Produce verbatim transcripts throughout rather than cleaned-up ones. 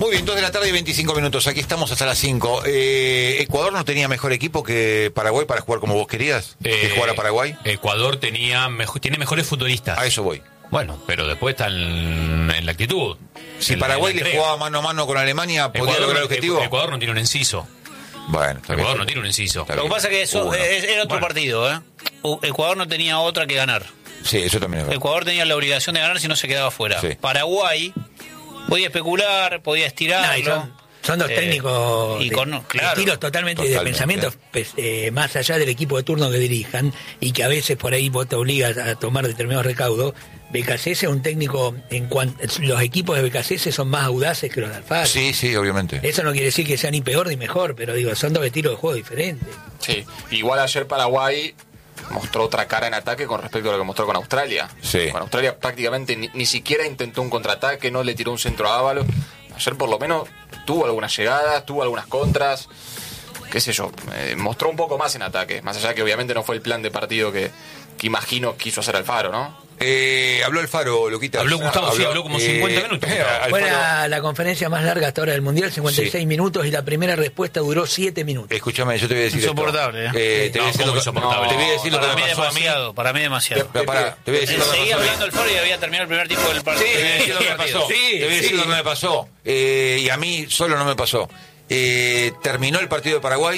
Muy bien, dos de la tarde y veinticinco minutos. Aquí estamos hasta las cinco. Eh, ¿Ecuador no tenía mejor equipo que Paraguay para jugar como vos querías? Eh, ¿Que jugara Paraguay? Ecuador tenía mejor, tiene mejores futbolistas. A eso voy. Bueno, pero después está en, en la actitud. Si en Paraguay la, en la le jugaba mano a mano con Alemania, ¿podía Ecuador, lograr el objetivo? Ecuador no tiene un inciso. Bueno, está Ecuador bien. no tiene un inciso. Está Lo que bien. pasa es que eso Uno. es, era otro Bueno. partido, ¿eh? U- Ecuador no tenía otra que ganar. Sí, eso también es verdad. Ecuador tenía la obligación de ganar si no se quedaba fuera. Sí. Paraguay podía especular, podía estirarlo. No, y son, son dos Eh, técnicos y de, con- de claro, estilos totalmente, totalmente. de pensamientos pues, eh, más allá del equipo de turno que dirijan y que a veces por ahí vos te obligas a tomar determinados recaudos. B K C S es un técnico, en cuanto los equipos de B K C S son más audaces que los de Alfaro. Sí, sí, obviamente. Eso no quiere decir que sea ni peor ni mejor, pero digo, son dos estilos de juego diferentes. Sí, igual ayer Paraguay mostró otra cara en ataque con respecto a lo que mostró con Australia. Sí. Con Australia prácticamente ni, ni siquiera intentó un contraataque, no le tiró un centro a Ábalos. Ayer por lo menos tuvo algunas llegadas, tuvo algunas contras, qué sé yo, eh, mostró un poco más en ataque, más allá que obviamente no fue el plan de partido que, que imagino quiso hacer Alfaro, ¿no? Eh, habló Alfaro, Luquita. Habló Gustavo, sí, habló como cincuenta minutos. Fue la, la conferencia más larga hasta ahora del Mundial, cincuenta y seis Sí. minutos, y la primera respuesta duró siete minutos. Escúchame, yo te voy a decir Insoportable, esto. ¿eh? Eh, te No, voy a decir ¿cómo lo que- insoportable? te voy a decir lo que Para me mí pasó a mí. demasiado, para mí demasiado. Pero pará, te voy a decir lo que me Seguía pasó a mí. hablando el foro y había terminado el primer tiempo del Sí, partido. te voy a decir lo que me pasó. Sí, Te voy a decir sí. lo que me pasó. Eh, y a mí solo no me pasó. Eh, terminó el partido de Paraguay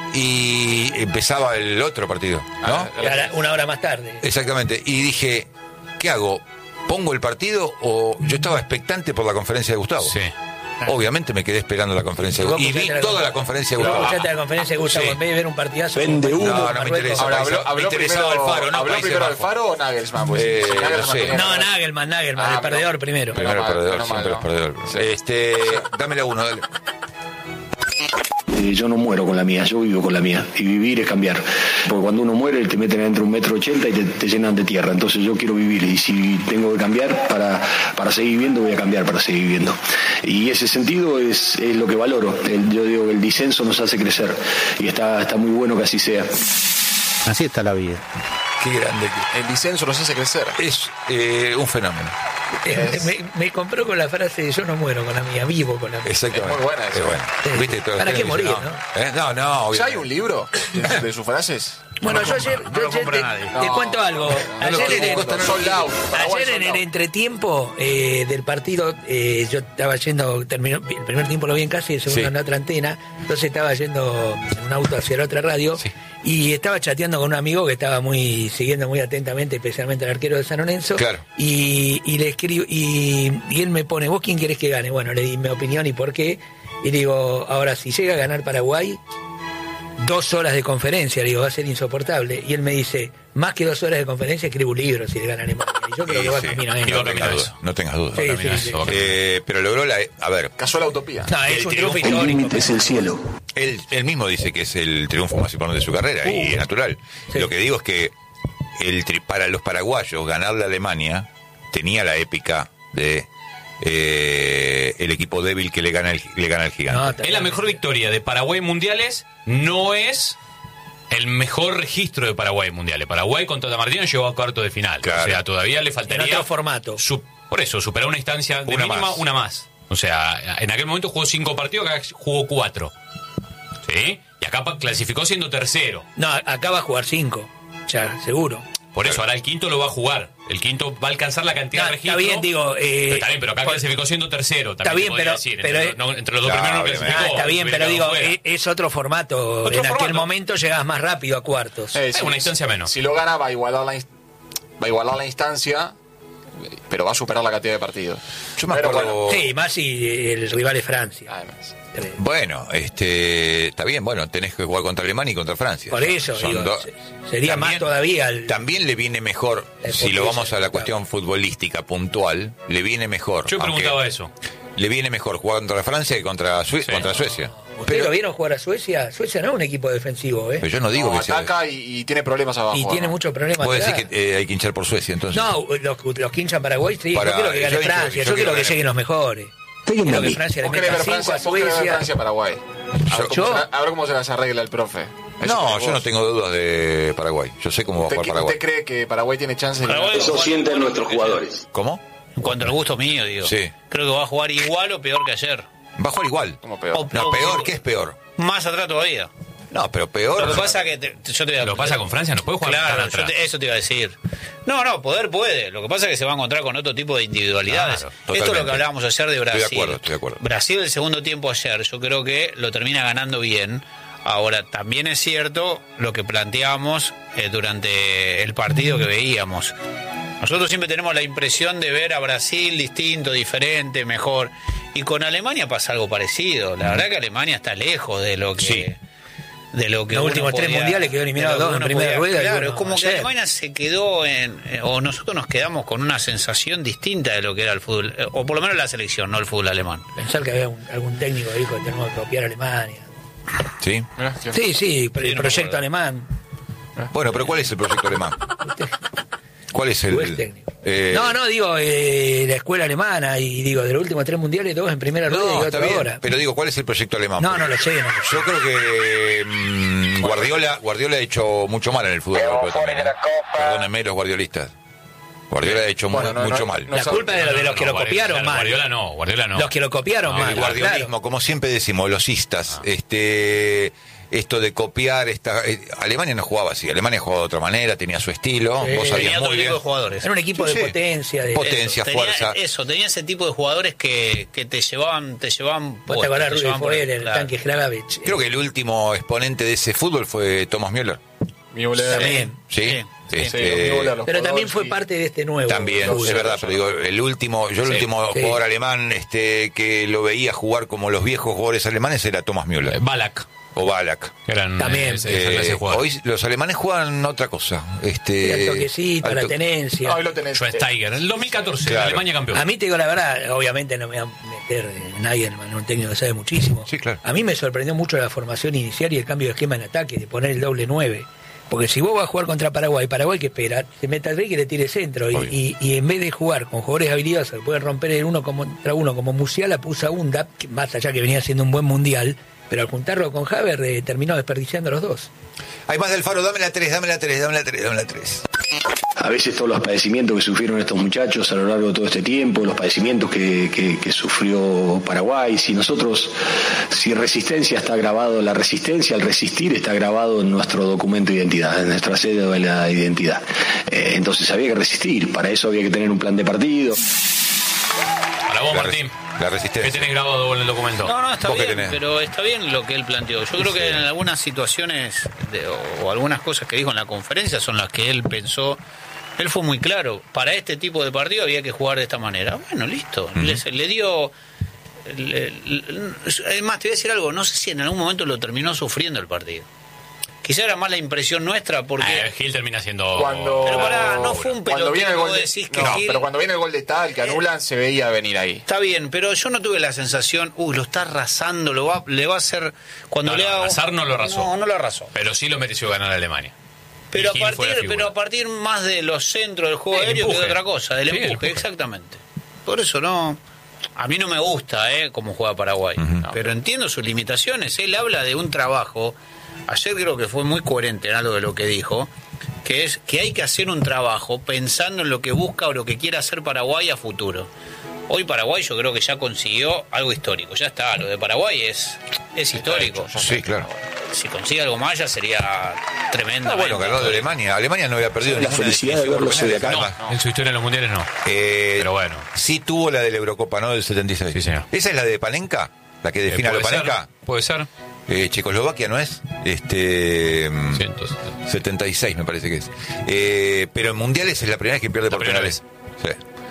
y empezaba el otro partido, ¿no? Ah, Y ahora, una hora más tarde. Exactamente. Y dije, ¿qué hago? ¿Pongo el partido o yo estaba expectante por la conferencia de Gustavo? Sí. Obviamente me quedé esperando la conferencia de Vos Gustavo. Y vi escuchaste toda la- la conferencia de Vos Gustavo. escuchaste la conferencia de Gustavo, Sí. en vez de ver un partidazo. Vende como humo. No, no me Marruecos. interesa. Ahora, ¿habló, Me habló interesaba primero, Alfaro, no ¿habló Países primero Bajos. Alfaro o Nagelsmann? Pues, Eh, si Nagelsmann no sé. tenía- No, Nagelman, Nagelman, Ah, el perdedor pero- primero. Primero Menos mal, perdedor, menos siempre mal, es ¿no? perdedor. Sí. Este, dámela uno, dale. Eh, yo no muero con la mía, yo vivo con la mía. Y vivir es cambiar. Porque cuando uno muere, te meten adentro un metro ochenta y te, te llenan de tierra. Entonces yo quiero vivir. Y si tengo que cambiar para, para seguir viviendo, voy a cambiar para seguir viviendo. Y ese sentido es, es lo que valoro. El- yo digo que el disenso nos hace crecer. Y está, está muy bueno que así sea. Así está la vida. Qué grande El disenso nos hace crecer. que es. Eh, un fenómeno. Eh, me, me compró con la frase de yo no muero con la mía, vivo con la mía. Exactamente. Es muy buena esa. Es buena. Sí. ¿Viste? Todo el ¿Para qué género dice, morir, no? ¿Eh? No, no, ¿Ya obviamente. hay un libro de, de sus frases? Bueno, lo yo compra, ayer, no yo lo ayer compra te, nadie. te No, cuento algo. no lo Ayer, quiero, en el, costa no lo Sold quiero. out. Paraguay ayer en sold el out. entretiempo eh, del partido, eh, yo estaba yendo, terminó, el primer tiempo lo vi en casa y el segundo Sí. en la otra antena, entonces estaba yendo en un auto hacia la otra radio Sí. y estaba chateando con un amigo que estaba muy siguiendo muy atentamente, especialmente al arquero de San Lorenzo. Claro. Y, y le escribo, y, y él me pone, ¿vos quién querés que gane? Bueno, le di mi opinión y por qué. Y digo, ahora, si llega a ganar Paraguay, dos horas de conferencia, le digo, va a ser insoportable. Y él me dice, más que dos horas de conferencia, escribo un libro si le gana Alemania. Y yo creo Sí, que va sí. camino a Y eso. va No tengas camino a dudas. eso. No tengas dudas. Sí, Camino a sí, eso. sí. Eh, pero logró la. A ver, Cazó la utopía. No, es un triunfo El histórico. límite es el cielo. él, él mismo dice que es el triunfo más importante de su carrera y es natural. Sí. Lo que digo es que el tri- para los paraguayos ganarle a Alemania tenía la épica de eh, el equipo débil que le gana el, le gana al gigante. No, está Es la bien. mejor victoria de Paraguay en mundiales, no es el mejor registro de Paraguay en mundiales. Paraguay con Tata Martino llegó a cuarto de final. Claro. O sea, todavía le En faltaría. otro formato. su- por eso, superar una instancia de Una mínima, más. una más. O sea, en aquel momento jugó cinco partidos, acá jugó cuatro. ¿Sí? Y acá pa- clasificó siendo tercero. No, acá va a jugar cinco, ya, seguro. Por eso, ahora el quinto lo va a jugar. El quinto va a alcanzar la cantidad No, de está registro. bien, digo, eh, Pero está bien, pero acá por- clasificó siendo tercero. Está También bien, te podría pero- decir. pero entre, es- no, entre los dos Claro, primeros no obviamente. clasificó. Ah, está bien, hubiera pero digo, quedado fuera. es, es otro formato. Otro en aquel formato. momento llegabas más rápido a cuartos. Eh, Es una instancia menos. Si lo gana, va a igualar la, inst- va a igualar la instancia, pero va a superar la cantidad de partidos. Yo me Pero acuerdo. bueno, Sí, más si el rival es Francia. además. Bueno, este, está bien, bueno, tenés que jugar contra Alemania y contra Francia. Por eso, Son digo, do- se- sería más todavía el- También le viene mejor, El si lo portugués, vamos a la claro. cuestión futbolística puntual, le viene mejor. Yo aunque preguntaba eso. Le viene mejor jugar contra Francia que contra, Sue- Sí. contra Suecia. ¿Ustedes Pero, lo vieron jugar a Suecia? Suecia no es un equipo defensivo, ¿eh? pero yo no digo No, que sea. ataca y, y tiene problemas abajo. Y tiene ¿no? muchos problemas. Vos atrás. decís que eh, hay que hinchar por Suecia, entonces. No, los, los que hinchan Paraguay, sí. Para- yo quiero que gane yo hincho- Francia, yo yo, quiero quiero que ganar. lleguen los mejores. Péguenme Quiero a que mí. Francia le ¿Vos querés meta ver cinco a Francia, vos querés ver Suecia. Francia-Paraguay? A ver, Yo- cómo yo- se la- a ver cómo se las arregla el profe. Eso No, querés yo no vos. tengo dudas de Paraguay. Yo sé cómo va a ¿Usted, jugar qué- Paraguay. usted cree que Paraguay tiene chances de Paraguay- ganar? Eso sienten nuestros jugadores. ¿Cómo? En cuanto al gusto mío, digo. Sí. Creo que va a jugar igual o peor que ayer. Va a jugar igual. Como peor. O- No, o- peor, ¿qué es peor? Más atrás todavía. No, pero peor. Lo que pasa que te- yo te voy a... Lo pasa con Francia, no puede jugar Claro, tan yo atrás. te- eso te iba a decir. No, no, poder puede. Lo que pasa es que se va a encontrar con otro tipo de individualidades. Claro, Esto es lo totalmente. que hablábamos ayer de Brasil. Estoy de acuerdo, estoy de acuerdo. Brasil el segundo tiempo ayer, yo creo que lo termina ganando bien. Ahora, también es cierto lo que planteamos eh, durante el partido que veíamos. Nosotros siempre tenemos la impresión de ver a Brasil distinto, diferente, mejor. Y con Alemania pasa algo parecido. La verdad que Alemania está lejos de lo que... Sí. De lo que Los uno últimos tres podía- mundiales quedó eliminado de lo que dos en uno primera podía- rueda y Claro, uno es como que ayer. Alemania se quedó en, eh, o nosotros nos quedamos con una sensación distinta de lo que era el fútbol, eh, o por lo menos la selección, no el fútbol alemán. Pensar que había un- algún técnico que dijo que tenemos que copiar a Alemania. Sí. Mirá, ¿quién? Sí, sí, pero Sí, el no me proyecto acuerdo. alemán. Bueno, pero ¿cuál es el proyecto alemán? ¿Cuál es el...? Juez técnico. eh, No, no, digo eh, la escuela alemana y digo de los últimos tres mundiales, dos en primera rueda No, y está otro bien, ahora. pero digo, ¿cuál es el proyecto alemán? No, no lo sé, no lo sé. Yo creo que mm, Guardiola Guardiola ha hecho mucho mal en el fútbol europeo también, ¿eh? Perdónenme los guardiolistas. Guardiola ha hecho mu- Bueno, no, mucho no, mal. no La sé. culpa es de los, de los que lo Guardiola- copiaron claro, mal. Guardiola no, Guardiola no. Los que lo copiaron No, mal. el guardiolismo, claro. como siempre decimos, los istas, este, esto de copiar, esta, eh, Alemania no jugaba así, Alemania jugaba de otra manera, tenía su estilo, Sí. vos sabías Tenía otro muy tipo bien. de jugadores. Era un equipo Sí, de sí. potencia. De, Potencia, Tenía fuerza. eso, tenía ese tipo de jugadores que, que te llevaban, te llevaban Vos puesto, te acordás, te Rudy llevaban por- Foer, el claro. tanque Hrabavich. Creo que el último exponente de ese fútbol fue Thomas Müller. Müller. También. ¿Sí? Sí, sí. Sí, Este, Müller, los Pero también Podolski. fue parte de este nuevo. También, fútbol. es verdad, pero digo, el último, yo el Sí, último sí. jugador alemán este, que lo veía jugar como los viejos jugadores alemanes era Thomas Müller. Eh, Ballack, O Ballack. que eran También. eh, ese- esa Eh, clase de jugador. hoy los alemanes juegan otra cosa. Este, El toquecito, al la to- tenencia. Ah, hoy lo tenés. Schweinsteiger, el dos mil catorce, Claro. Alemania campeón. A mí te digo la verdad, obviamente no me voy a meter en nadie en un técnico que sabe muchísimo. Sí, claro. A mí me sorprendió mucho la formación inicial y el cambio de esquema en ataque, de poner el doble nueve. Porque si vos vas a jugar contra Paraguay, Paraguay que espera, se mete al rey y le tire centro. Y, Obvio. y, y en vez de jugar con jugadores habilidosos que pueden romper el uno contra uno como Musiala, puso a Undap, que más allá que venía haciendo un buen mundial, pero al juntarlo con Haver eh, terminó desperdiciando a los dos. Hay más del Faro, dame la tres, dame la tres, dame la tres, dame la tres. A veces todos los padecimientos que sufrieron estos muchachos a lo largo de todo este tiempo, los padecimientos que, que- que sufrió Paraguay, si nosotros, si resistencia está grabado, la resistencia, el resistir está grabado en nuestro documento de identidad, en nuestra cédula de la identidad. Eh, entonces había que resistir, para eso había que tener un plan de partido. Para vos, La Martín, res- la resistencia. ¿qué tenés grabado en el documento? No, no, está ¿Vos qué bien, tenés? pero está bien lo que él planteó. Yo creo que en algunas situaciones de- o, o algunas cosas que dijo en la conferencia son las que él pensó. Él fue muy claro, para este tipo de partido había que jugar de esta manera. Bueno, listo, le, le dio... le- le- es más, te voy a decir algo, no sé si en algún momento lo terminó sufriendo el partido. Quizá era más la impresión nuestra porque... Eh, Gil termina siendo... Cuando, Pero pará, no fue un cuando viene el pelotudo, gol de, decís que no, Gil- pero cuando viene el gol de tal que anulan se veía venir ahí. Está bien, pero yo no tuve la sensación, uy, lo está arrasando, lo va, le va a hacer... Cuando No, le no, haga- arrasar no lo arrasó. No, no lo arrasó. Pero sí lo mereció ganar a Alemania. Pero a, Y Gil fue la partir, figura. pero a partir más de los centros del juego El aéreo que de empuje. otra cosa, del Sí, el empuje, empuje. exactamente. Por eso no... A mí no me gusta eh, cómo juega Paraguay, pero entiendo sus limitaciones. Él habla de un trabajo, ayer creo que fue muy coherente en algo de lo que dijo, que es que hay que hacer un trabajo pensando en lo que busca o lo que quiere hacer Paraguay a futuro. Hoy Paraguay yo creo que ya consiguió algo histórico, ya está, lo de Paraguay es, es histórico. Sí, claro. Si consigue algo más ya sería tremendo. Ah, bueno, ganó de Alemania. Alemania no había perdido La ninguna felicidad de definición verlo por soy de penales, acá. además. No, en su historia en los mundiales no. Eh, Pero bueno. Sí tuvo la de la Eurocopa, ¿no? Del setenta y seis. Sí, señor. ¿Esa es la de Panenka? ¿La que Eh, define a puede Panenka? ser, puede ser. Eh, Checoslovaquia, ¿no es? Este... mm, Sí, entonces, setenta y seis me parece que es. Eh, pero en mundiales es la primera vez que pierde La por primera penales. Sí.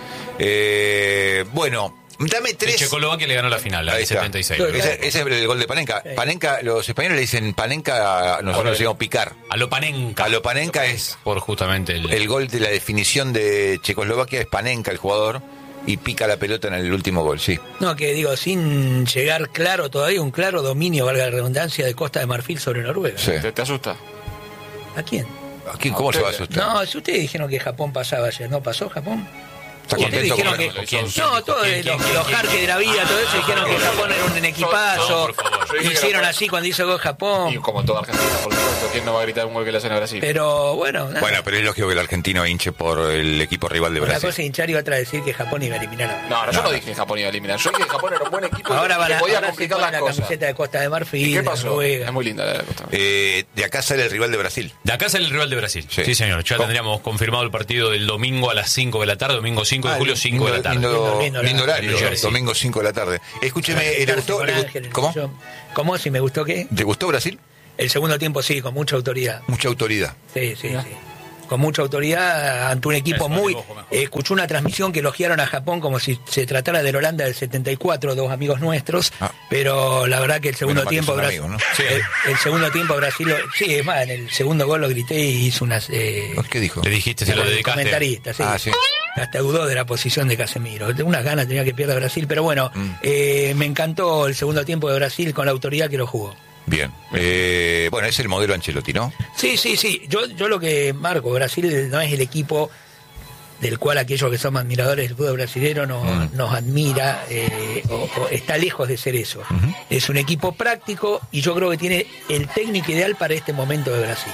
Eh, bueno, dame en tres. Checoslovaquia le ganó la final, la Ahí del está. setenta y seis. Ese, ese es el gol de Panenka. Sí. Panenka, los españoles le dicen Panenka, nosotros le decimos picar. A lo Panenka. A lo Panenka es Por justamente el... el gol de la definición de Checoslovaquia, es Panenka el jugador, y pica la pelota en el último gol, sí. No, que digo, sin llegar claro todavía, un claro dominio, valga la redundancia, de Costa de Marfil sobre Noruega. Sí. ¿Te, te asusta? ¿A quién? ¿A quién, ¿Cómo se va a asustar? No, si ustedes dijeron que Japón pasaba ayer, ¿no pasó Japón? ¿Está Ustedes contento dijeron con que, con- ¿Quién? no, todos ¿Quién? los, ¿Quién? los ¿Quién? Jarques de la vida, todo eso, dijeron que Japón era un equipazo, No, por favor. Yo dije que hicieron Japón- así cuando hizo gol Japón, Y como toda Argentina, por supuesto, ¿quién no va a gritar un gol que le hacen a Brasil? pero bueno, nada. Bueno, pero es lógico que el argentino hinche por el equipo rival de Una Brasil. cosa es hinchar y otra decir que Japón iba a eliminar a No, no, yo no dije que Japón iba a eliminar. Yo dije que Japón era un buen equipo Ahora y van que a, podía ahora se complicar ponen las la cosas. camiseta de Costa de Marfil, ¿Y qué de pasó? Noruega. Es muy linda la de Costa. Eh, de acá sale el rival de Brasil. De acá sale el rival de Brasil. Sí. Sí, señor. Ya ¿Cómo? tendríamos confirmado el partido del domingo a las cinco de la tarde, domingo cinco de julio, cinco de la tarde. Lindo, Lindo, lindo, lindo horario, lindo, sí. domingo cinco de la tarde. Escúcheme, ¿le Estarse gustó? con le gu- Ángel, ¿Cómo? yo- ¿Cómo? Si me gustó qué? ¿Te gustó Brasil? El segundo tiempo sí, con mucha autoridad. Mucha autoridad. Sí, sí, sí. Con mucha autoridad ante un equipo Eso, muy... dibujo mejor. eh, escuché una transmisión que elogiaron a Japón como si se tratara del Holanda del setenta y cuatro, dos amigos nuestros, Ah. pero la verdad que el segundo Menos mal que tiempo... son Brasil, amigos, ¿no? Sí. el, el segundo tiempo Brasil... lo- Sí, es más, en el segundo gol lo grité y hizo unas... Eh, ¿Qué dijo? Le dijiste, se lo el dedicaste. comentarista, sí. Ah, sí. Hasta dudó de la posición de Casemiro. De unas ganas tenía que pierda Brasil, pero bueno, Mm. eh, me encantó el segundo tiempo de Brasil con la autoridad que lo jugó. Bien. Eh, bueno, es el modelo Ancelotti, ¿no? Sí, sí, sí. Yo, yo lo que marco, Brasil no es el equipo del cual aquellos que somos admiradores del fútbol brasileño nos, Mm. nos admira, eh, o, o está lejos de ser eso. Es un equipo práctico y yo creo que tiene el técnico ideal para este momento de Brasil.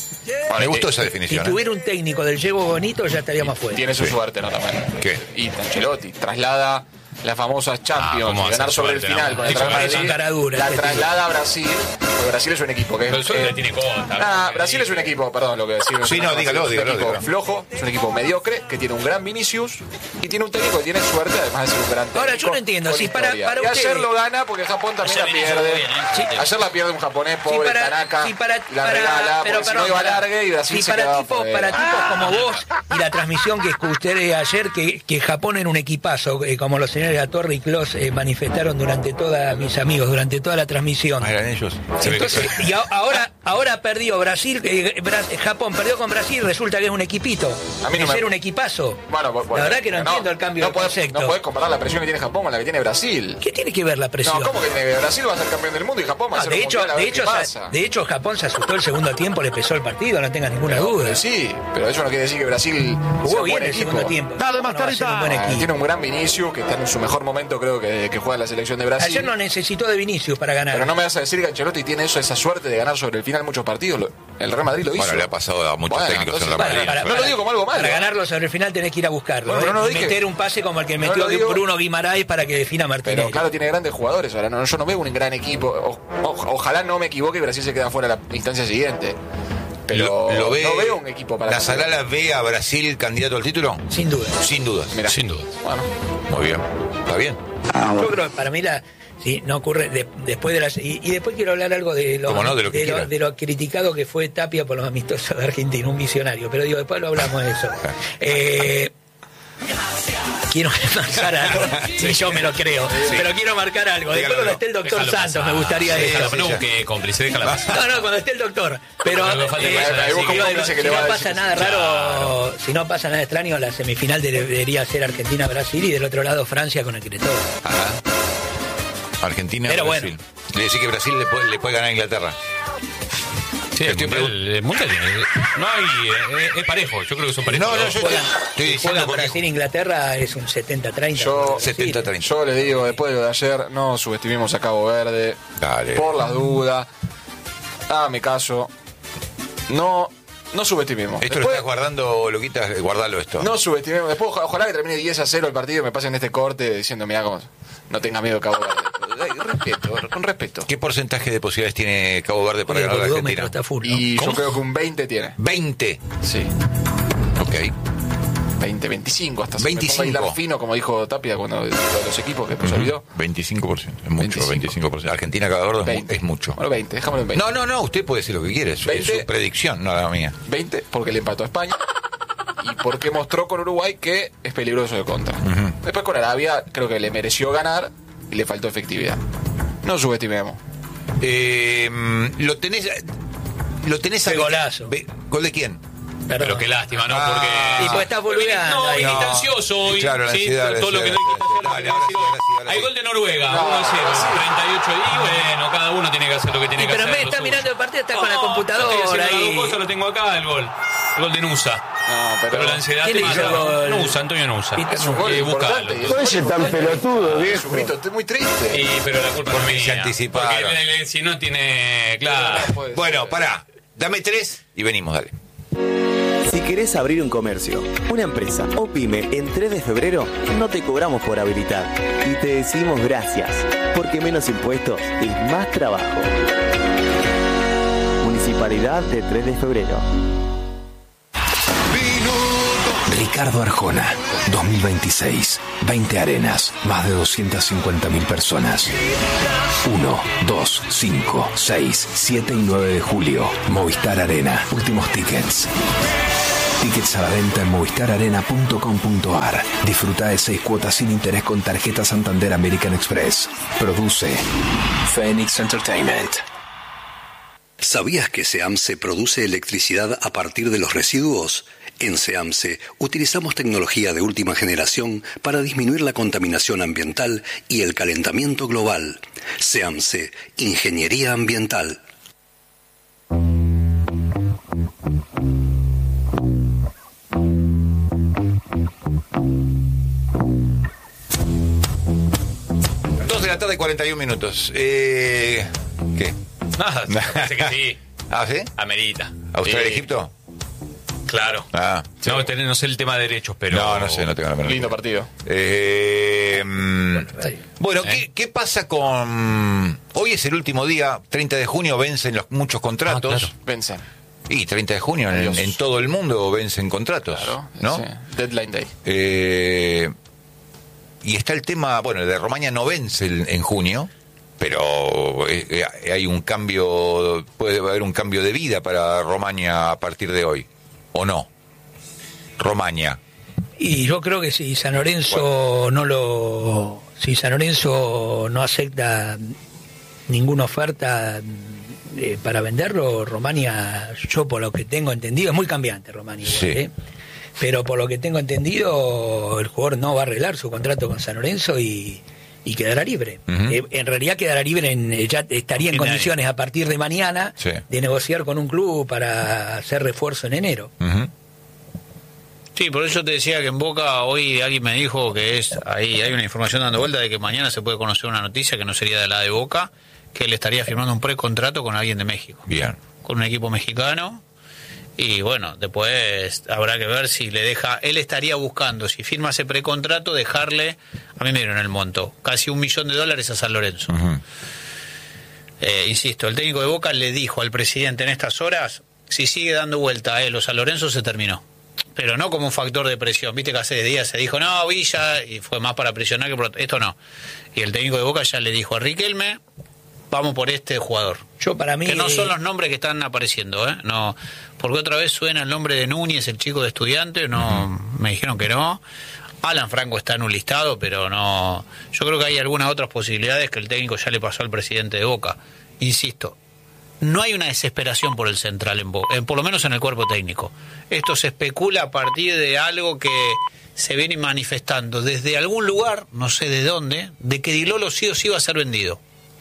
Me gustó esa Si definición. ¿eh? tuviera un técnico del Llevo Bonito ya estaríamos fuera. Tiene su Sí. suerte, ¿no? También. ¿Qué? Y Ancelotti traslada las famosas Champions, Ah, ¿cómo y ganar hacer sobre el suerte, final no? con el Eso Real es Madrid, cara dura, la este tipo. traslada a Brasil, porque Brasil es un equipo que Pero el es... suerte eh, tiene Costa. Ah, Brasil es un equipo, perdón, lo que decimos. Sí, no, dígalo, es un dígalo, equipo dígalo. flojo, es un equipo mediocre, que tiene un gran Vinicius y tiene un técnico que tiene suerte, además de ser un gran técnico. Ahora, yo no entiendo, con si para- historia. para y ayer ustedes- lo gana porque Japón también Ayer la Vinicius pierde. jugó bien, ¿eh? Sí, Sí. ayer la pierde un japonés, Sí, pobre para- Tanaka, sí, para- la para- regala, pero porque si perdón, no iba para- larga y Brasil sí, se para quedaba tipos, fuera. para tipos como vos y la transmisión que escuché ayer que, que Japón era un equipazo, eh, como los señores de la Torre y Clos eh, manifestaron durante toda, mis amigos, durante toda la transmisión. Ah, eran ellos. Se ve que Entonces, y a- ahora, ahora perdió Brasil, eh, Bra- Japón perdió con Brasil, resulta que es un equipito. A mí no es me- ser un equipazo. Bueno, bueno, la verdad que no, entiendo el cambio no de podés- concepto. No podés comparar la presión que tiene Japón con la que tiene Brasil. ¿Qué tiene que ver la presión? No, ¿cómo que tiene que ver? Brasil va a ser campeón del mundo y Japón va a No, ser de un hecho, mundial, a de ver hecho, qué pasa. de hecho, Japón se asustó el segundo tiempo, le pesó el partido, no tengas ninguna duda. Pero sí, pero eso no quiere decir que Brasil sea Jugó un bien buen el equipo. segundo tiempo. No, no va a ser un buen Ah, equipo. tiene un gran Vinicius que está en su mejor momento, creo que, que juega en la selección de Brasil. Ayer no necesitó de Vinicius para ganar. Pero no me vas a decir que Ancelotti tiene eso, esa suerte de ganar sobre el final muchos partidos. Lo- el Real Madrid lo hizo. Bueno, le ha pasado a muchos Bueno, técnicos en entonces, Real Madrid. Para- para- No lo digo como algo malo. Para ganarlo sobre el final tenés que ir a buscarlo. Bueno, ¿eh? no lo dije. Meter un pase como el que No metió lo digo. Bruno Guimaraes para que defina Martínez. Pero claro, tiene grandes jugadores. Ahora no, yo no veo un gran equipo. O- o- ojalá no me equivoque y Brasil se queda fuera la instancia siguiente. Pero Lo- lo ve- no veo un equipo para... ¿La Salala ve a Brasil candidato al título? Sin duda. Sin dudas. Mira. Sin duda. Bueno, Muy bien. ¿Está bien? Yo creo que para mí la sí, no ocurre de- después de las y, y después quiero hablar algo de lo, Cómo no, de lo que de, lo, quieras. de lo criticado que fue Tapia por los amistosos de Argentina, un visionario, pero digo, después lo hablamos de eso. Eh, quiero marcar algo, y yo me lo creo, pero quiero marcar algo. Después cuando esté el doctor Déjalo Santos pasar. me gustaría Sí, eso. déjalo, no busque cómplice, déjala pasar. No, no, cuando esté el doctor. Pero No, no falta que eh, vaya a decir digo, que- digo, dice que si le va no a pasa decir- nada raro, si no pasa nada extraño, la semifinal de- debería ser Argentina-Brasil y del otro lado Francia con el Cretón. Ajá. Argentina, Pero Brasil. Le decís que Brasil le puede, le puede ganar a Inglaterra. Sí, el Estoy mundial, el mundial tiene- no hay, eh, es parejo, yo creo que son parejos. No, no, yo Juegan, estoy diciendo juegan porque- Brasil-Inglaterra es un setenta treinta. Yo- setenta treinta. yo les digo, después de lo de ayer, no subestimemos a Cabo Verde. Dale. Por las dudas. Hágame caso. No, no subestimemos. Esto lo Después- estás guardando, Loquitas, guardalo esto. No subestimemos. Después, oja- ojalá que termine diez a cero el partido y me pasen este corte diciendo, mira cómo. No tenga miedo, Cabo Verde. Ay, respeto, con respeto. ¿Qué porcentaje de posibilidades tiene Cabo Verde para El ganar a la boludómetro Argentina? está full, ¿no? Y ¿Cómo? yo creo que un veinte tiene. veinte. Sí. Ok. veinte, veinticinco hasta. veinticinco. Se me ponga a hilar fino, como dijo Tapia cuando de los equipos que pues olvidó. veinticinco por ciento. Es mucho, veinticinco. veinticinco por ciento. Argentina, Cabo Verde es mu- veinte. es mucho. Bueno, veinte, déjamelo en veinte. No, no, no, usted puede decir lo que quiere. Es, es veinte. su predicción, no la mía. veinte, porque le empató a España. Y porque mostró con Uruguay que es peligroso de contra. Después con Arabia creo que le mereció ganar y le faltó efectividad. No subestimemos. Eh, lo tenés. Lo tenés Qué golazo. Ve- ¿Gol de quién? Perdón. Pero qué lástima, ¿no? Ah. Porque. Y pues está boludeando No, ahí. viniste No. ansioso hoy. Claro, la sí, ansiedad, la todo lo que no ansiedad. dijiste ayer, lo Dale, que ahora sí, decís hoy. ahora sí, ahora Hay sí. gol de Noruega, No, uno a cero, sí. treinta y ocho. Y bueno, cada uno tiene que hacer lo que tiene Y que pero hacer. en vez de lo estar suyo. mirando el partido, está con la No, computadora yo estoy haciendo ahí. las dos cosas, lo tengo acá, el gol. El gol de Nusa. No, pero, Pero la ansiedad ¿Quién te hizo mata. el gol? Nusa, Antonio Nusa. es un gol Eh, importante. buscalo. y eso- Oye, tan pelotudo, Es viejo. un grito, estoy muy triste. Y, pero la culpa Porque no es se mía. anticiparon. Porque él, él, si no tiene... Claro. No puede Bueno, ser. pará. Dame tres y venimos, dale. Si querés abrir un comercio, una empresa o pyme en tres de febrero, no te cobramos por habilitar. Y te decimos gracias, porque menos impuestos es más trabajo. Municipalidad de tres de febrero. Ricardo Arjona, dos mil veintiséis, veinte arenas, más de doscientas cincuenta mil personas. uno, dos, cinco, seis, siete y nueve de julio, Movistar Arena, últimos tickets. Tickets a la venta en movistar arena punto com punto a r. Disfruta de seis cuotas sin interés con tarjeta Santander American Express. Produce Phoenix Entertainment. ¿Sabías que SEAMSE produce electricidad a partir de los residuos? En SEAMSE utilizamos tecnología de última generación para disminuir la contaminación ambiental y el calentamiento global. SEAMSE, Ingeniería Ambiental. Dos de la tarde, cuarenta y un minutos. Eh, ¿Qué? Nada, parece que sí. ¿Ah, sí? Amerita. ¿Australia-Egipto? Claro. Ah, No, tenés- no sé el tema de derechos, pero... no, no sé, no tengo la menor Lindo idea. partido. Eh, mm, bueno, ¿Eh? ¿qué, ¿qué pasa con...? Hoy es el último día, treinta de junio vencen los, muchos contratos. Ah, claro. Vence. Y treinta de junio en, Adiós. en todo el mundo vencen contratos, Claro. ¿no? Sí. Deadline Day. Eh, y está el tema, bueno, el de Romaña no vence el- en junio, pero eh, eh, hay un cambio, puede haber un cambio de vida para Romaña a partir de hoy, ¿o no? Romaña. Y yo creo que si San Lorenzo no lo, si San Lorenzo no acepta ninguna oferta eh, para venderlo, Romania, yo por lo que tengo entendido, es muy cambiante Romania, Sí. ¿eh? Pero por lo que tengo entendido, el jugador no va a arreglar su contrato con San Lorenzo y, y quedará libre. Ujú. Eh, en realidad quedará libre, en, eh, ya estaría en Fin de condiciones a partir de mañana Sí. de negociar con un club para hacer refuerzo en enero. Ujú. Sí, por eso te decía que en Boca hoy alguien me dijo que es ahí hay una información dando vuelta de que mañana se puede conocer una noticia que no sería de la de Boca, que él estaría firmando un precontrato con alguien de México, Bien. con un equipo mexicano. Y bueno, después habrá que ver si le deja, él estaría buscando, si firma ese precontrato, dejarle, a mí me dieron el monto, casi un millón de dólares a San Lorenzo. Ujú. Eh, insisto, el técnico de Boca le dijo al presidente en estas horas, si sigue dando vuelta a él o San Lorenzo, se terminó. Pero no como un factor de presión. Viste que hace días se dijo, no, Villa, y fue más para presionar que por... Esto no. Y el técnico de Boca ya le dijo a Riquelme, vamos por este jugador. Yo para mí Que no son eh, los nombres que están apareciendo, ¿eh? No, porque otra vez suena el nombre de Núñez, el chico de Estudiante, no, me dijeron que no. Alan Franco está en un listado, pero no. Yo creo que hay algunas otras posibilidades que el técnico ya le pasó al presidente de Boca. Insisto, no hay una desesperación por el central, en Boca, eh, por lo menos en el cuerpo técnico. Esto se especula a partir de algo que se viene manifestando desde algún lugar, no sé de dónde, de que Di Lolo sí o sí va a ser vendido.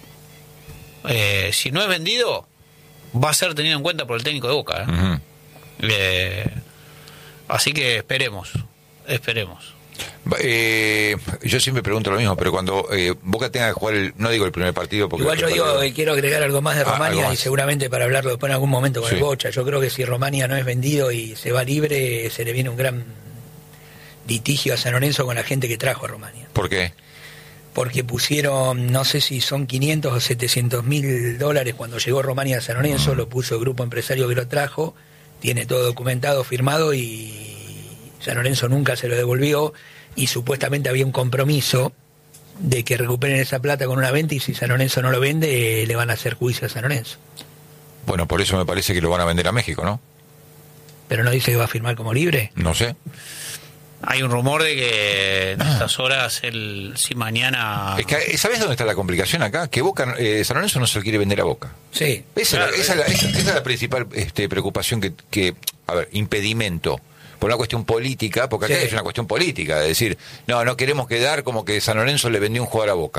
Eh, si no es vendido, va a ser tenido en cuenta por el técnico de Boca. ¿eh? Ujú. Eh, así que esperemos, esperemos. Eh, yo siempre pregunto lo mismo, pero cuando eh, Boca tenga que jugar, el, no digo el primer partido, porque Igual yo el digo partido- que quiero agregar algo más de Ah, algo Romania más. y seguramente para hablarlo después en algún momento con Sí. el Bocha. Yo creo que si Romania no es vendido y se va libre, se le viene un gran litigio a San Lorenzo con la gente que trajo a Romania. ¿Por qué? Porque pusieron, no sé si son quinientos o setecientos mil dólares cuando llegó Romania a San Lorenzo, lo puso el grupo empresario que lo trajo, tiene todo documentado, firmado y San Lorenzo nunca se lo devolvió y supuestamente había un compromiso de que recuperen esa plata con una venta y si San Lorenzo no lo vende, eh, le van a hacer juicio a San Lorenzo. Bueno, por eso me parece que lo van a vender a México, ¿no? Pero no dice que va a firmar como libre. No sé. Hay un rumor de que en estas horas, él, si mañana... Es que, ¿sabes dónde está la complicación acá? Que Boca, eh, San Lorenzo no se lo quiere vender a Boca. Sí. Esa, Claro, es, la, esa, es la- esa- esa es la principal este, preocupación que, que, a ver, impedimento. Por una cuestión política, porque acá Sí. es una cuestión política, de decir, no, no queremos quedar como que San Lorenzo le vendió un jugador a Boca.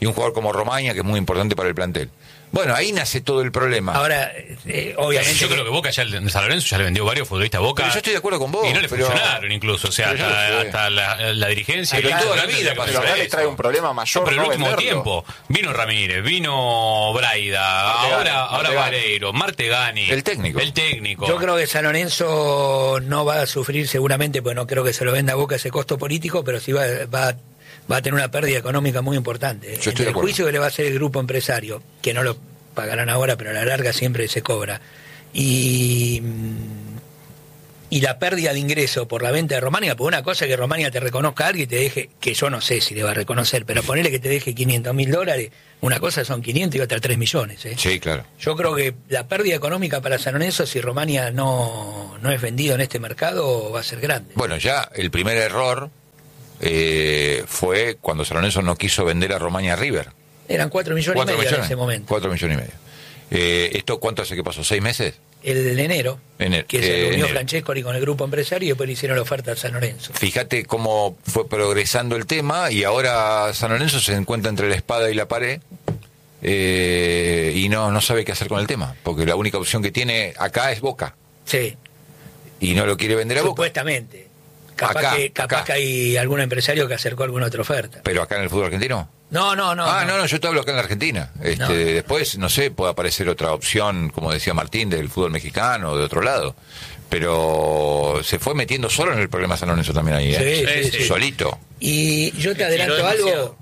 y un jugador como Romaña, que es muy importante para el plantel. Bueno, ahí nace todo el problema. Ahora, eh, obviamente... Yo creo que Boca ya, en San Lorenzo ya le vendió varios futbolistas a Boca. Pero yo estoy de acuerdo con vos. Y no le pero, funcionaron incluso, o sea, hasta, hasta la, la dirigencia... Pero toda la vida Pero acá le trae un problema mayor. No, pero no el último venderlo. tiempo, vino Ramírez, vino Braida, Martegani, ahora, ahora Martegani. Vareiro, Martegani. El técnico. El técnico. Yo creo que San Lorenzo no va a sufrir seguramente, pues no creo que se lo venda a Boca ese costo político, pero sí va, va, va a tener una pérdida económica muy importante. Yo estoy Entre de el acuerdo. juicio que le va a hacer el grupo empresario, que no lo pagarán ahora, pero a la larga siempre se cobra. Y, y la pérdida de ingreso por la venta de Romaña, pues una cosa es que Romaña te reconozca a alguien y te deje, que yo no sé si le va a reconocer, pero ponerle que te deje quinientos mil dólares, una cosa son quinientos y otra tres millones. ¿eh? Sí, claro. Yo creo que la pérdida económica para San Lorenzo, si Romaña no, no es vendido en este mercado, va a ser grande. Bueno, ya el primer error eh, fue cuando San Lorenzo no quiso vender a Romaña a River. Eran cuatro millones Cuatro y medio millones, en ese momento. Cuatro millones y medio. Eh, ¿Esto cuánto hace que pasó? ¿Seis meses? El de enero, Ener- que se eh, reunió enero. Francescoli con el grupo empresario y después le hicieron la oferta a San Lorenzo. Fíjate cómo fue progresando el tema y ahora San Lorenzo se encuentra entre la espada y la pared eh, y no, no sabe qué hacer con el tema, porque la única opción que tiene acá es Boca Sí, y no lo quiere vender a Boca. supuestamente. Capaz, Acá, que, capaz acá. que hay algún empresario que acercó alguna otra oferta. ¿Pero acá en el fútbol argentino? No, no, no. ah, no, no, yo te hablo acá en la Argentina. Este, No. Después, no sé, puede aparecer otra opción, como decía Martín, del fútbol mexicano o de otro lado. Pero se fue metiendo solo en el problema San Lorenzo también ahí, ¿eh? Sí, sí, sí. Solito. Y yo te Estiró adelanto algo. demasiado.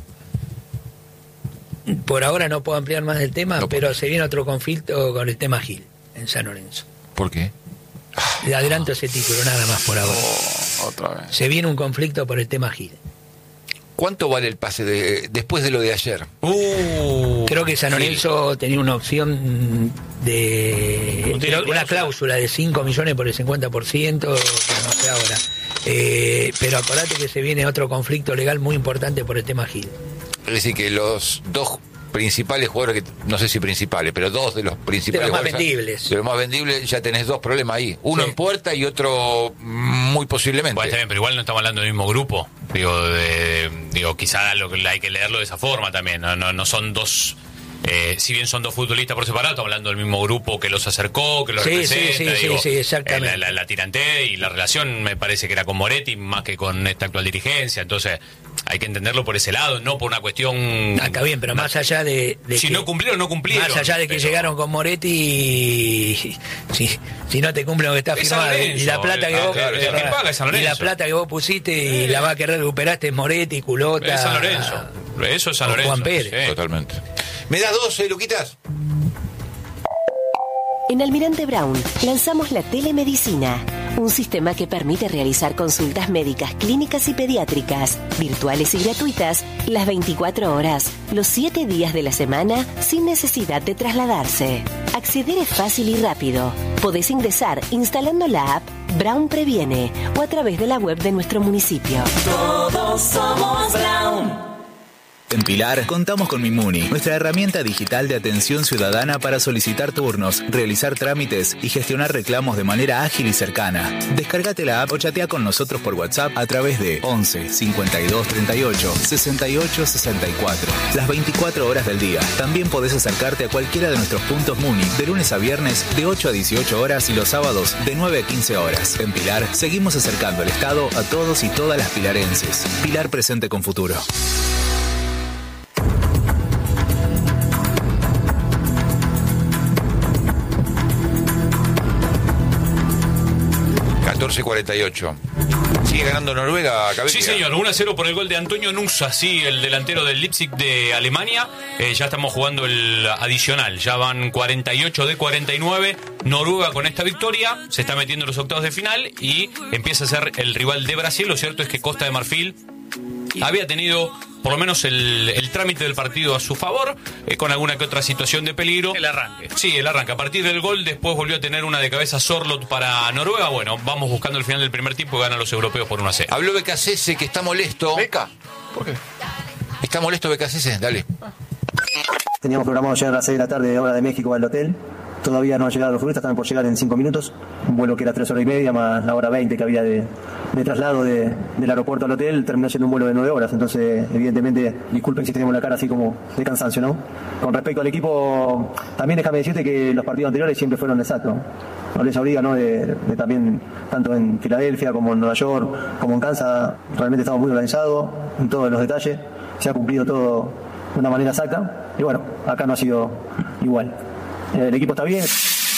Por ahora no puedo ampliar más del tema, No pero se viene otro conflicto con el tema Gil en San Lorenzo. ¿Por qué? Le adelanto ese título, nada más por ahora. Oh, otra vez. Se viene un conflicto por el tema Gil. ¿Cuánto vale el pase de, después de lo de ayer? Uh, Creo que San Lorenzo tenía una opción de ¿No tiene creo que una cláusula? cláusula de cinco millones por el cincuenta por ciento, no sé ahora. Eh, pero acordate que se viene otro conflicto legal muy importante por el tema Gil. Es decir, que los dos principales jugadores, que no sé si principales, pero dos de los principales De los más jugadores, vendibles. de los más vendibles, ya tenés dos problemas ahí. Uno Sí. en puerta y otro muy posiblemente. Bueno, está bien, pero igual no estamos hablando del mismo grupo. Digo, de, digo quizá lo que hay que leerlo de esa forma también. No, no, no son dos. Eh, si bien son dos futbolistas por separado, estamos hablando del mismo grupo que los acercó, que los Sí, representa. sí, sí, digo, sí, sí, exactamente. eh, La, la, la tiranté y la relación me parece que era con Moretti más que con esta actual dirigencia. Entonces, hay que entenderlo por ese lado, no por una cuestión. Ah, está bien, pero más allá de, de Si que- no cumplieron, no cumplieron. Más allá de que pero- llegaron con Moretti, y- si, si no te cumplen lo que está Es San firmado, Lorenzo, y la plata que ah, vos claro, el que paga es San y la Lorenzo. plata que vos pusiste y la va a querer recuperar es Moretti, Culota, Es San Lorenzo. Eso es San o Lorenzo. Juan Pérez. Sí. Totalmente. ¿Me das doce, Luquitas? En Almirante Brown lanzamos la telemedicina, un sistema que permite realizar consultas médicas, clínicas y pediátricas, virtuales y gratuitas, las veinticuatro horas, los siete días de la semana, sin necesidad de trasladarse. Acceder es fácil y rápido. Podés ingresar instalando la app Brown Previene o a través de la web de nuestro municipio. Todos somos Brown. En Pilar contamos con Mimuni, nuestra herramienta digital de atención ciudadana para solicitar turnos, realizar trámites y gestionar reclamos de manera ágil y cercana. Descárgate la app o chatea con nosotros por WhatsApp a través de once cincuenta y dos treinta y ocho sesenta y ocho sesenta y cuatro. Las veinticuatro horas del día. También podés acercarte a cualquiera de nuestros puntos Muni de lunes a viernes de ocho a dieciocho horas y los sábados de nueve a quince horas. En Pilar seguimos acercando el Estado a todos y todas las pilarenses. Pilar presente con futuro. catorce cuarenta y ocho. ¿Sigue ganando Noruega, Cavecchia? Sí, señor, uno a cero por el gol de Antonio Nusa, sí, el delantero del Leipzig de Alemania. Eh, ya estamos jugando el adicional, ya van cuarenta y ocho de cuarenta y nueve. Noruega con esta victoria se está metiendo en los octavos de final y empieza a ser el rival de Brasil. Lo cierto es que Costa de Marfil había tenido por lo menos el, el trámite del partido a su favor, eh, con alguna que otra situación de peligro. El arranque. Sí, el arranque. A partir del gol, después volvió a tener una de cabeza Sorloth para Noruega. Bueno, vamos buscando el final del primer tiempo y ganan los europeos por uno a cero. Habló Becasese, que está molesto. ¿Beca? ¿Por qué? ¿Está molesto Becasese? Dale. Teníamos programado llegar a las seis de la tarde, hora de México, al hotel. todavía no han llegado los futbolistas, están por llegar en cinco minutos. Un vuelo que era tres horas y media más la hora veinte que había de, de traslado de, del aeropuerto al hotel, terminó siendo un vuelo de nueve horas. Entonces, evidentemente, disculpen si tenemos la cara así como de cansancio, ¿no? Con respecto al equipo, también déjame decirte que los partidos anteriores siempre fueron exactos. No les obliga, ¿no? De, de también, tanto en Filadelfia como en Nueva York, como en Kansas, realmente estamos muy organizados en todos los detalles. Se ha cumplido todo de una manera exacta. Y bueno, acá no ha sido igual. El equipo está bien.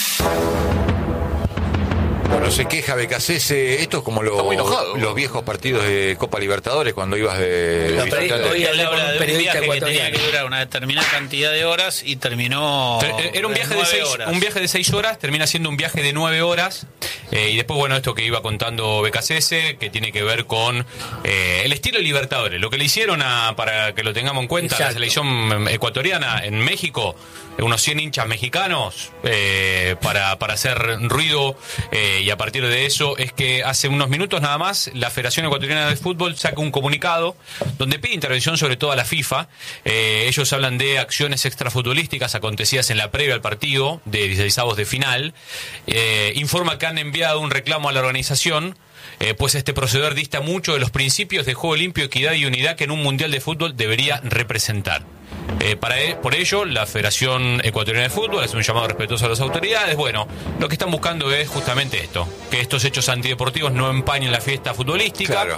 Bueno, se queja Becasese. Esto es como lo, los viejos partidos de Copa Libertadores cuando ibas de... No, pero hoy hablaba de un viaje que tenía que durar una determinada cantidad de horas y terminó... Era un viaje de seis horas. Un viaje de seis horas, termina siendo un viaje de nueve horas. Eh, y después, bueno, esto que iba contando Becasese, que tiene que ver con eh, el estilo Libertadores. Lo que le hicieron, a, para que lo tengamos en cuenta, Exacto. la selección ecuatoriana en México, unos cien hinchas mexicanos, eh, para, para hacer ruido, eh, y a partir de eso es que hace unos minutos nada más la Federación Ecuatoriana de Fútbol saca un comunicado donde pide intervención sobre todo a la FIFA. Eh, ellos hablan de acciones extrafutbolísticas acontecidas en la previa al partido de dieciseisavos de final. Eh, informa que han enviado un reclamo a la organización, Eh, pues este proceder dista mucho de los principios de juego limpio, equidad y unidad que en un mundial de fútbol debería representar. Eh, para, por ello, la Federación Ecuatoriana de Fútbol hace un llamado respetuoso a las autoridades. Bueno, lo que están buscando es justamente esto, que estos hechos antideportivos no empañen la fiesta futbolística. Claro.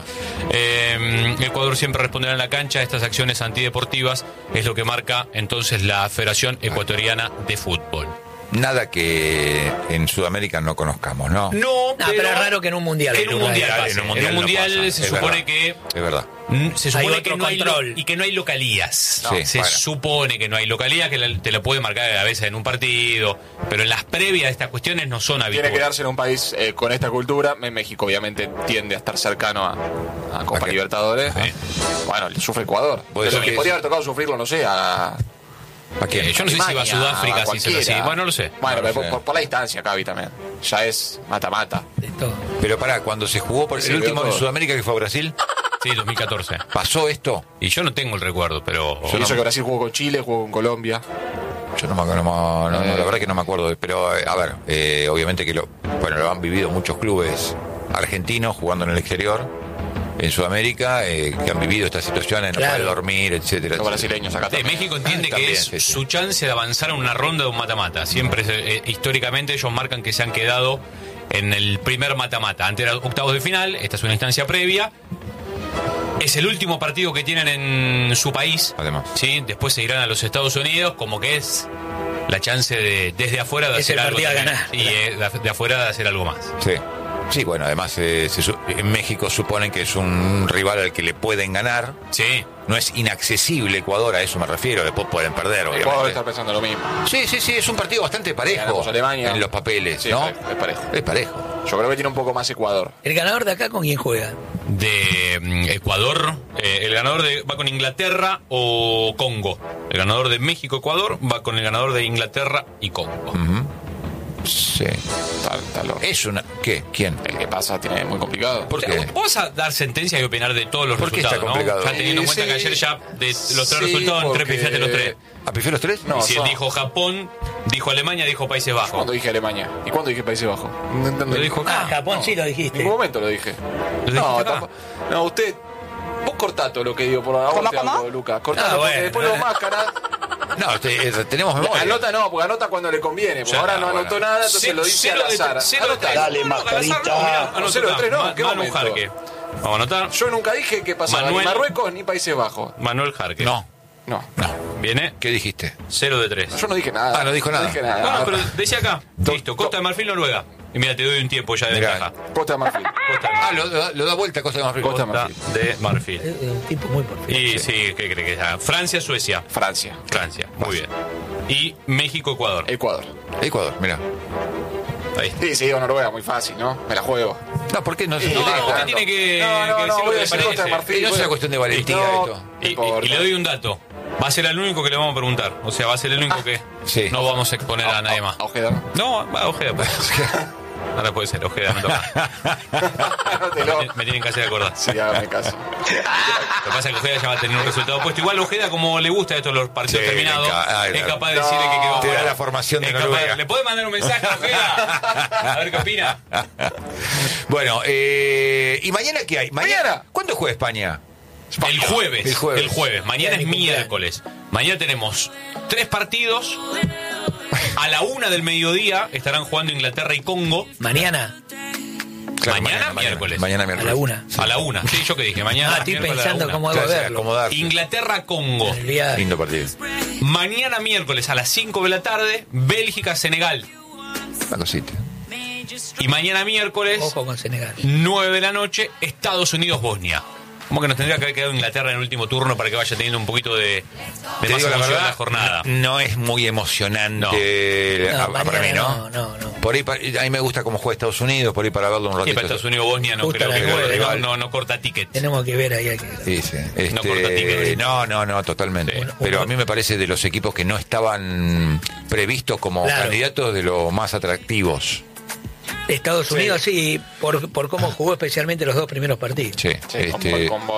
Eh, Ecuador siempre responderá en la cancha a estas acciones antideportivas, es lo que marca entonces la Federación Ecuatoriana de Fútbol. Nada que en Sudamérica no conozcamos, ¿no? No, pero, pero es raro que en un mundial. En un mundial, pase. En un mundial, en un mundial no se es supone verdad. que... Es verdad. Se supone hay que no control. hay lo, y que no hay localías. Sí, se bueno. supone que no hay localías, que la, te lo puede marcar a veces en un partido, pero en las previas de estas cuestiones no son habituales. Tiene que darse en un país eh, con esta cultura. En México obviamente tiende a estar cercano a, a Copa Okay. Libertadores. Sí. Bueno, le sufre Ecuador. Puede Pero ser que podría es- haber tocado sufrirlo, no sé, a... ¿A quién? Eh, yo no sé si va a Sudáfrica, si se lo cualquiera. así. Bueno, no lo sé. Bueno, No lo pero sé. por, por la distancia, Cavi también. Ya es mata-mata. Pero pará, cuando se jugó por Sí, el veo último en todo. Sudamérica que fue a Brasil, Sí, dos mil catorce. ¿pasó esto? Y yo no tengo el recuerdo, pero... Yo no sé que Brasil jugó con Chile, jugó con Colombia. Yo no me acuerdo, no, no, no, la verdad que no me acuerdo, pero eh, a ver, eh, obviamente que lo, bueno, lo han vivido muchos clubes argentinos jugando en el exterior, en Sudamérica, eh, que han vivido estas situaciones, no Claro. poder dormir, etcétera. Los etcétera. brasileños acá Sí, también. México entiende que También, es sí, sí. su chance de avanzar a una ronda de un mata-mata. Siempre, eh, históricamente, ellos marcan que se han quedado en el primer mata-mata. Antes era octavos de final, esta es una instancia previa. Es el último partido que tienen en su país. Además. ¿Sí? Después se irán a los Estados Unidos, como que es la chance de, desde afuera, de Es hacer el algo. partido a también. ganar. Y eh, de, de afuera de hacer algo más. Sí. Sí, bueno, además eh, se su- en México suponen que es un rival al que le pueden ganar. Sí. No es inaccesible Ecuador, a eso me refiero. Después pueden perder, Ecuador obviamente. está pensando lo mismo. Sí, sí, sí, es un partido bastante parejo Ganamos a Alemania. en los papeles, Sí, ¿no? es parejo. Es parejo. Yo creo que tiene un poco más Ecuador. ¿El ganador de acá con quién juega? De mm, Ecuador, eh, el ganador de, va con Inglaterra o Congo. El ganador de México-Ecuador va con el ganador de Inglaterra y Congo. Ujú. Sí. Tal, tal orden. Es una... ¿Qué? ¿Quién? El que pasa tiene muy complicado. ¿Por O sea, qué? vos vas a dar sentencia y opinar de todos los ¿Por qué está resultados, ¿no? complicado? Ya teniendo en cuenta Sí, que ayer ya de los tres sí, resultados, en tres porque- pifiaste los tres. ¿A pifié los tres? No, y si él son- dijo Japón, dijo Alemania, dijo Países Bajos. ¿Cuándo dije Alemania? ¿Y cuándo dije Países Bajos? No entendí. Lo dijo Ah, acá. Japón sí lo En dijiste. ningún momento lo dije. ¿Lo No, dijiste acá? tampoco- no, usted... Vos cortá todo lo que digo por ahora. ¿Cómo, te cómo? hablo, Lucas. Cortalo, Ah, porque bueno. después lo máscara. No, te- eh, tenemos memoria. Anota no, porque anota cuando le conviene. Porque Ya, ahora no bueno. anotó nada, entonces Cero- lo dice cero al de- azar. cero de Anota. tres. Dale, No, no, al azar no, mascarita. mirá, No, anota cero de acá. tres, no, Ma- ¿en qué Manu momento? Jarque. Vamos a anotar. Yo nunca dije que pasaba Manuel- ni Marruecos ni Países Bajos. Manuel Jarque. No, No. no. Viene ¿Qué dijiste? cero de tres. Yo no dije nada. Ah, no dijo nada. No dije nada. Bueno, pero decía acá. To- Listo, Costa de Marfil, Noruega. Y mira, te doy un tiempo ya de Mirá. ventaja. Costa de Marfil. Costa de Ah, lo, lo- lo da vuelta Costa de Marfil. Costa de Costa de Marfil. Es un tipo muy porfirio. Y sí, ¿qué cree que sea? Francia, Suecia. Francia. Francia, muy bien. Y México, Ecuador. Ecuador. Ecuador, mira. Ahí está. Sí, sí, digo Noruega, muy fácil, ¿no? Me la juego. No, ¿por qué no se Sí, No, no, usted no. tiene que, No, no, que no, decir lo voy a que le decir Costa de parece. Marfil. Y no es bueno. una cuestión de valentía No, esto. Y, y- importa. y le doy un dato. Va a ser el único que le vamos a preguntar. O sea, va a ser el único que sí. no vamos a exponer a nadie más. A Ojeda, ¿no? No, va a Ojeda. Pues. Ahora puede ser, Ojeda, no toca. me, me tienen que hacer acordar. Sí, hágame caso. Lo que pasa es que Ojeda ya va a tener un resultado puesto. Igual Ojeda, como le gusta esto, los partidos Sí, terminados, venga, ay, es no. capaz de decirle que quedó Te da fuera. la formación de Es capaz- Noruega. ¿Le puede mandar un mensaje a Ojeda? A ver qué opina. Bueno, eh, ¿y mañana qué hay? ¿Mañana? ¿Cuándo juega España? El jueves, El jueves. el jueves. Mañana es miércoles. Mañana tenemos tres partidos. A la una del mediodía estarán jugando Inglaterra y Congo. Mañana. Claro, mañana, miércoles. Mañana A miércoles. la una. A la una. Sí, yo que dije, mañana. Ah, estoy miércoles a la pensando una. cómo Claro, debo sí, verlo. acomodarse. Inglaterra-Congo. El día- Lindo partido. Mañana miércoles a las cinco de la tarde, Bélgica-Senegal. La cosita. Y mañana miércoles, Ojo con Senegal. nueve de la noche, Estados Unidos-Bosnia. Como que nos tendría que haber quedado Inglaterra en el último turno para que vaya teniendo un poquito de, de Te más digo la emoción verdad, la jornada. no es muy emocionante No, a- a- para mí, mañana ¿no? no, no, no. Por ahí, pa- a mí me gusta cómo juega Estados Unidos, por ahí para verlo un Sí, ratito. para Estados Unidos-Bosnia no Justo creo a las que nueve, no, ¿no? no, no corta ticket. Tenemos que ver ahí. Hay que... Sí, sí. Este, No corta ticket. no, no, no, totalmente. Sí. Pero a mí me parece de los equipos que no estaban previstos como Claro. candidatos de los más atractivos. Estados Unidos, sí, por, por cómo jugó especialmente los dos primeros partidos. Sí, Sí, este, con, con